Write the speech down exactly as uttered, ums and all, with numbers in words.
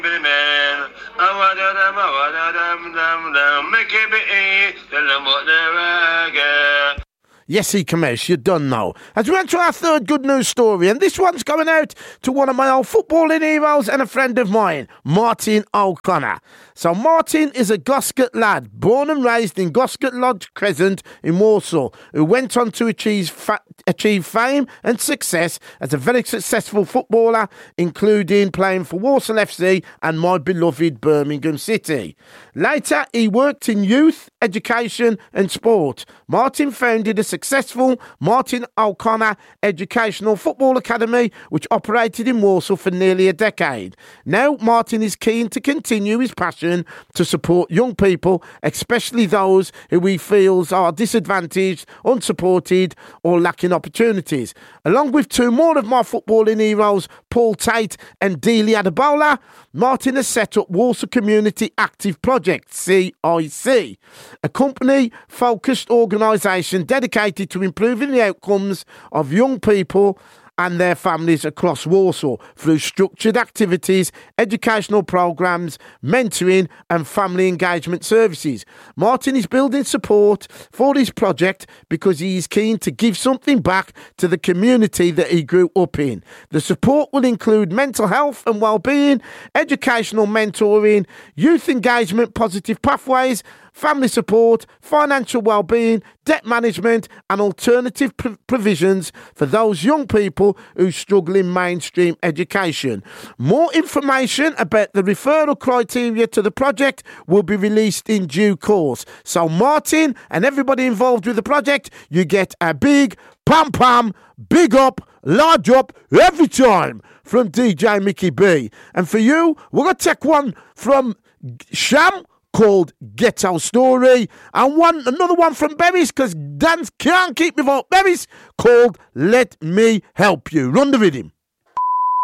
Yes, he Kamesh, you done know. As we enter our third good news story, and this one's going out to one of my old footballing heroes and a friend of mine, Martin O'Connor. So Martin is a Goscott lad, born and raised in Goscott Lodge Crescent in Warsaw, who went on to achieve, fa- achieve fame and success as a very successful footballer, including playing for Walsall F C and my beloved Birmingham City. Later, he worked in youth, education and sport. Martin founded a successful Martin O'Connor Educational Football Academy, which operated in Warsaw for nearly a decade. Now, Martin is keen to continue his passion to support young people, especially those who he feels are disadvantaged, unsupported or lacking opportunities. Along with two more of my footballing heroes, Paul Tate and Delia Adebola, Martin has set up Walsall Community Active Project, C I C, a company-focused organisation dedicated to improving the outcomes of young people and their families across Warsaw through structured activities, educational programmes, mentoring and family engagement services. Martin is building support for his project because he is keen to give something back to the community that he grew up in. The support will include mental health and well-being, educational mentoring, youth engagement, positive pathways, family support, financial well-being, debt management and alternative pr- provisions for those young people who struggle in mainstream education. More information about the referral criteria to the project will be released in due course. So Martin and everybody involved with the project, you get a big pam pam, big up, large up every time from D J Mickey B. And for you, we're going to take one from Sham called Ghetto Story, and one another one from Berries, because Dan can't keep me vote. Berries, called Let Me Help You. Run the rhythm.